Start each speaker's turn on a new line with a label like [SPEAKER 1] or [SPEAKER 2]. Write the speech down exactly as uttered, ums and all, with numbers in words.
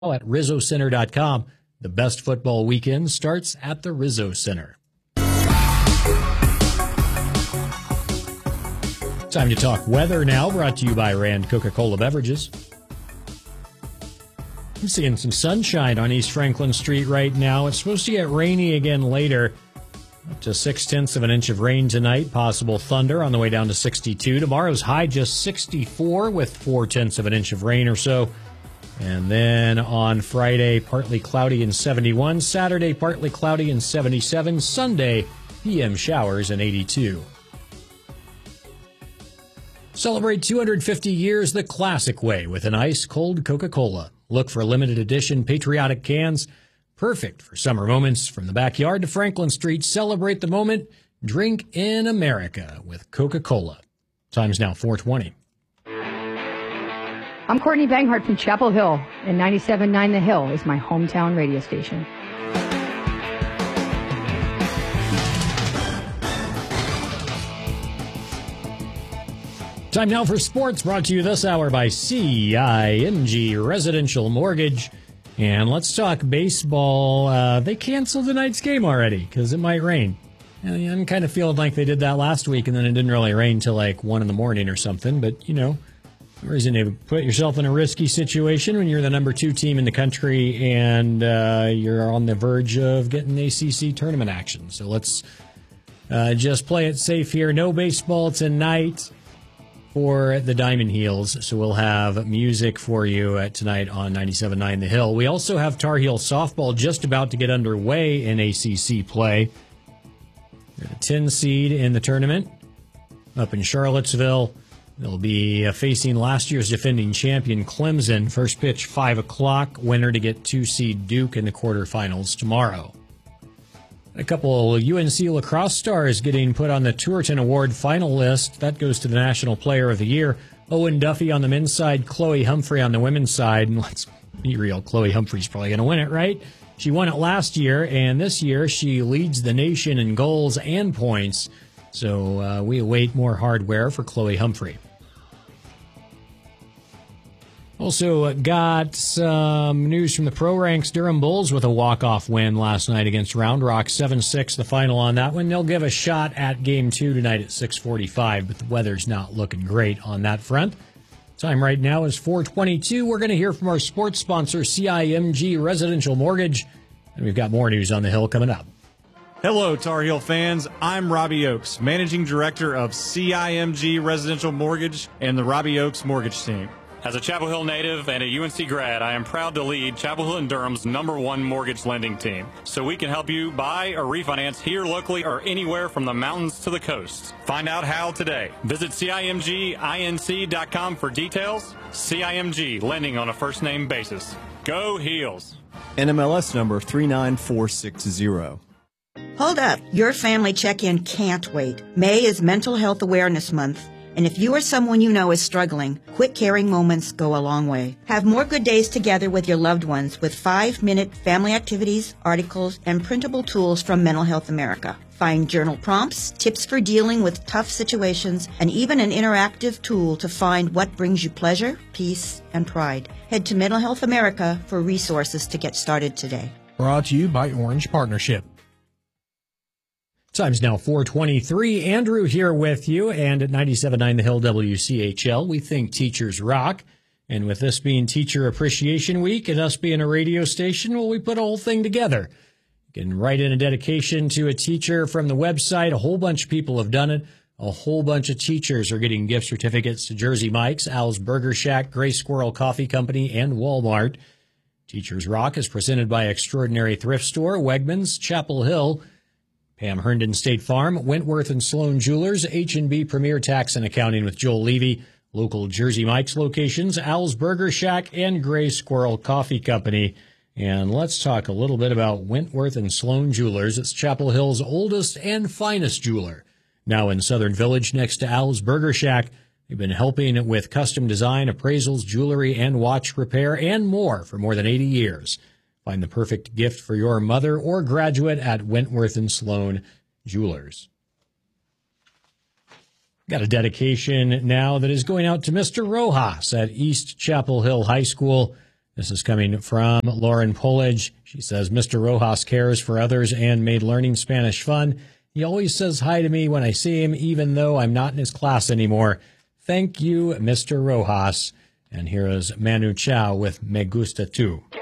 [SPEAKER 1] at rizzo center dot com. The best football weekend starts at the Rizzo Center. Time to talk weather now, brought to you by Rand Coca-Cola Beverages. I'm seeing some sunshine on East Franklin Street right now. It's supposed to get rainy again later. Up to six-tenths of an inch of rain tonight. Possible thunder on the way down to sixty-two. Tomorrow's high just sixty-four with four-tenths of an inch of rain or so. And then on Friday, partly cloudy and seventy-one. Saturday, partly cloudy and seventy-seven. Sunday, P M showers and eighty-two. Celebrate two hundred fifty years the classic way with an ice-cold Coca-Cola. Look for limited edition patriotic cans, perfect for summer moments. From the backyard to Franklin Street, celebrate the moment. Drink in America with Coca-Cola. Time's now four twenty.
[SPEAKER 2] I'm Courtney Banghart from Chapel Hill, and ninety-seven point nine The Hill is my hometown radio station.
[SPEAKER 1] Time now for sports, brought to you this hour by C I M G Residential Mortgage. And let's talk baseball. Uh, they canceled tonight's game already because it might rain. And I'm kind of feeling like they did that last week, and then it didn't really rain till like one in the morning or something. But, you know, no reason to put yourself in a risky situation when you're the number two team in the country and uh, you're on the verge of getting A C C tournament action. So let's uh, just play it safe here. No baseball tonight for the Diamond Heels, so we'll have music for you uh, tonight on ninety-seven point nine The Hill. We also have Tar Heel softball just about to get underway in A C C play. They're the ten seed in the tournament up in Charlottesville. They'll be uh, facing last year's defending champion Clemson. First pitch, five o'clock. Winner to get two seed Duke in the quarterfinals tomorrow. A couple U N C lacrosse stars getting put on the Tourton Award final list. That goes to the National Player of the Year. Owen Duffy on the men's side, Chloe Humphrey on the women's side. And let's be real, Chloe Humphrey's probably going to win it, right? She won it last year, and this year she leads the nation in goals and points. So uh, we await more hardware for Chloe Humphrey. Also got some news from the pro ranks. Durham Bulls with a walk-off win last night against Round Rock, seven six the final on that one. They'll give a shot at game two tonight at six forty-five, but the weather's not looking great on that front. Time right now is four twenty-two. We're going to hear from our sports sponsor, C I M G Residential Mortgage, and we've got more news on the Hill coming up.
[SPEAKER 3] Hello, Tar Heel fans. I'm Robbie Oakes, Managing Director of C I M G Residential Mortgage and the Robbie Oakes Mortgage Team.
[SPEAKER 4] As a Chapel Hill native and a U N C grad, I am proud to lead Chapel Hill and Durham's number one mortgage lending team. So we can help you buy or refinance here locally or anywhere from the mountains to the coast. Find out how today. Visit C I M G inc dot com for details. C I M G, lending on a first name basis. Go Heels.
[SPEAKER 5] N M L S number three nine four six zero.
[SPEAKER 6] Hold up. Your family check-in can't wait. May is Mental Health Awareness Month. And if you or someone you know is struggling, quick caring moments go a long way. Have more good days together with your loved ones with five-minute family activities, articles, and printable tools from Mental Health America. Find journal prompts, tips for dealing with tough situations, and even an interactive tool to find what brings you pleasure, peace, and pride. Head to Mental Health America for resources to get started today.
[SPEAKER 7] Brought to you by Orange Partnership.
[SPEAKER 1] Time's now four twenty-three. Andrew here with you, and at ninety-seven point nine The Hill W C H L, we think teachers rock. And with this being Teacher Appreciation Week and us being a radio station, well, we put a whole thing together. You can write in a dedication to a teacher from the website. A whole bunch of people have done it. A whole bunch of teachers are getting gift certificates to Jersey Mike's, Al's Burger Shack, Gray Squirrel Coffee Company, and Walmart. Teachers Rock is presented by Extraordinary Thrift Store, Wegmans, Chapel Hill, Pam Herndon State Farm, Wentworth and Sloan Jewelers, H and B Premier Tax and Accounting with Joel Levy, local Jersey Mike's locations, Al's Burger Shack, and Gray Squirrel Coffee Company. And let's talk a little bit about Wentworth and Sloan Jewelers. It's Chapel Hill's oldest and finest jeweler. Now in Southern Village next to Al's Burger Shack, they've been helping with custom design, appraisals, jewelry, and watch repair, and more for more than eighty years. Find the perfect gift for your mother or graduate at Wentworth and Sloan Jewelers. Got a dedication now that is going out to Mister Rojas at East Chapel Hill High School. This is coming from Lauren Polage. She says, Mister Rojas cares for others and made learning Spanish fun. He always says hi to me when I see him, even though I'm not in his class anymore. Thank you, Mister Rojas. And here is Manu Chao with Me Gusta Tu.